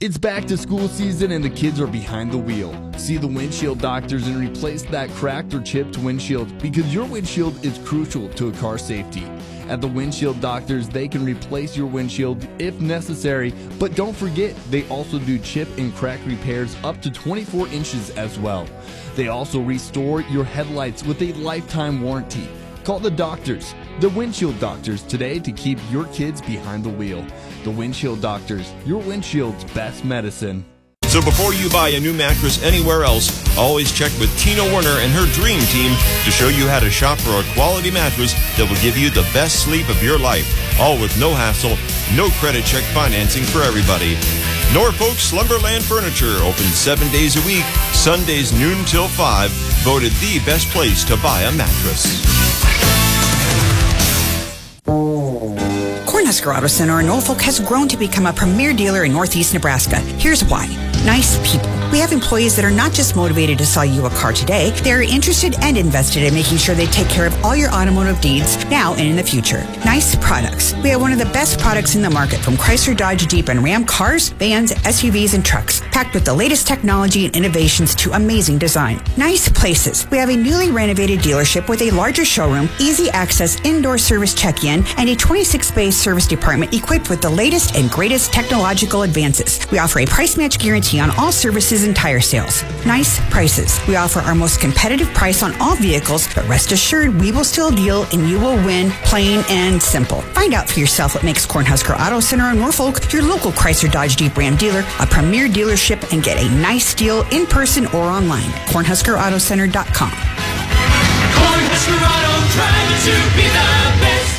It's back to school season and the kids are behind the wheel. See the windshield doctors and replace that cracked or chipped windshield because your windshield is crucial to a car's safety. At the windshield doctors, they can replace your windshield if necessary, but don't forget, they also do chip and crack repairs up to 24 inches as well. They also restore your headlights with a lifetime warranty. Call the doctors, the windshield doctors, today to keep your kids behind the wheel. The windshield doctors, your windshield's best medicine. So before you buy a new mattress anywhere else, always check with Tina Werner and her dream team to show you how to shop for a quality mattress that will give you the best sleep of your life. All with no hassle, no credit check financing for everybody. Norfolk Slumberland Furniture, open 7 days a week, Sundays noon till 5, voted the best place to buy a mattress. Cornhusker Auto Center in Norfolk has grown to become a premier dealer in Northeast Nebraska. Here's why. Nice people. We have employees that are not just motivated to sell you a car today, they're interested and invested in making sure they take care of all your automotive needs now and in the future. Nice products. We have one of the best products in the market, from Chrysler, Dodge, Jeep, and Ram cars, vans, SUVs, and trucks, packed with the latest technology and innovations to amazing design. Nice places. We have a newly renovated dealership with a larger showroom, easy access indoor service check-in, and a 26-bay service department equipped with the latest and greatest technological advances. We offer a price match guarantee on all services and tire sales. Nice prices. We offer our most competitive price on all vehicles, but rest assured we will still deal and you will win, plain and simple. Find out for yourself what makes Cornhusker Auto Center in Norfolk your local Chrysler, Dodge, Jeep, Ram dealer, a premier dealership, and get a nice deal in person or online. CornhuskerAutoCenter.com. Cornhusker Auto, trying to be the best.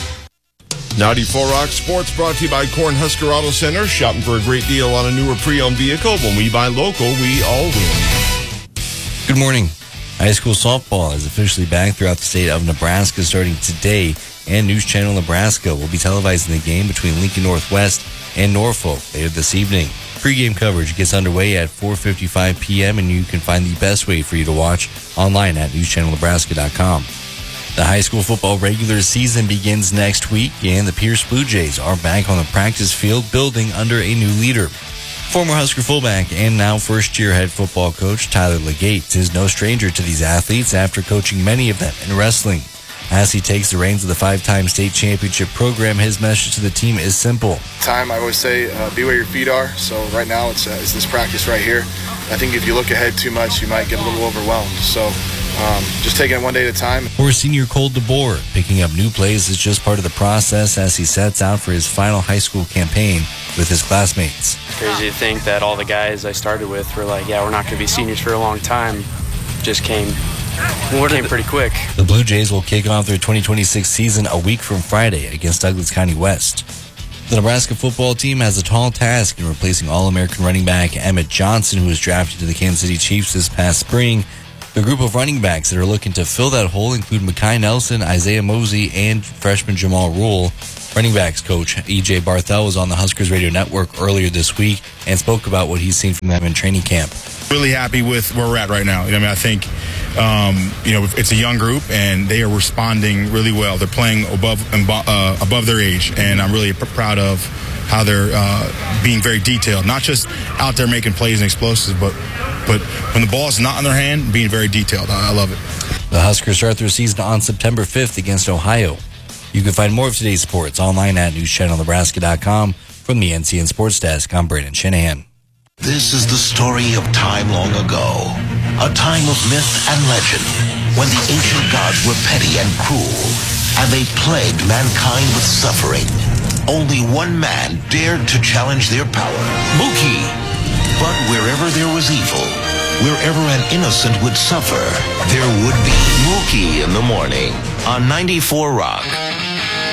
94 Rock Sports brought to you by Cornhusker Auto Center. Shopping for a great deal on a newer pre-owned vehicle. When we buy local, we all win. Good morning. High school softball is officially back throughout the state of Nebraska starting today, and News Channel Nebraska will be televising the game between Lincoln Northwest and Norfolk later this evening. Pre-game coverage gets underway at 4:55 p.m., and you can find the best way for you to watch online at newschannelnebraska.com. The high school football regular season begins next week, and the Pierce Blue Jays are back on the practice field building under a new leader. Former Husker fullback and now first-year head football coach Tyler Legates is no stranger to these athletes after coaching many of them in wrestling. As he takes the reins of the 5-time state championship program, his message to the team is simple. I always say, be where your feet are. So right now it's this practice right here. I think if you look ahead too much, you might get a little overwhelmed. So just taking it one day at a time. For senior Cole DeBoer, picking up new plays is just part of the process as he sets out for his final high school campaign with his classmates. It's crazy to think that all the guys I started with were like, yeah, we're not going to be seniors for a long time. Just came pretty quick. The Blue Jays will kick off their 2026 season a week from Friday against Douglas County West. The Nebraska football team has a tall task in replacing All-American running back Emmett Johnson, who was drafted to the Kansas City Chiefs this past spring. The group of running backs that are looking to fill that hole include Mekhi Nelson, Isaiah Mosey, and freshman Jamal Rule. Running backs coach E.J. Barthel was on the Huskers Radio Network earlier this week and spoke about what he's seen from them in training camp. Really happy with where we're at right now. I think, it's a young group and they are responding really well. They're playing above their age, and I'm really proud of how they're being very detailed. Not just out there making plays and explosives, but when the ball is not in their hand, being very detailed. I love it. The Huskers start their season on September 5th against Ohio. You can find more of today's sports online at newschannelnebraska.com. From the NCN Sports Desk, I'm Brandon Shanahan. This is the story of time long ago. A time of myth and legend, when the ancient gods were petty and cruel, and they plagued mankind with suffering. Only one man dared to challenge their power, Mookie. But wherever there was evil, wherever an innocent would suffer, there would be Mookie in the morning on 94 Rock.